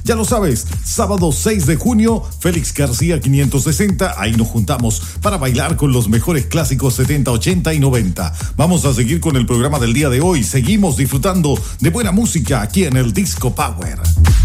Ya lo sabes, sábado 6 de junio, Félix García 560, ahí nos juntamos para bailar con los mejores clásicos 70, 80 y 90. Vamos a seguir con el programa del día de hoy, seguimos disfrutando de buena música aquí en el Disco Power.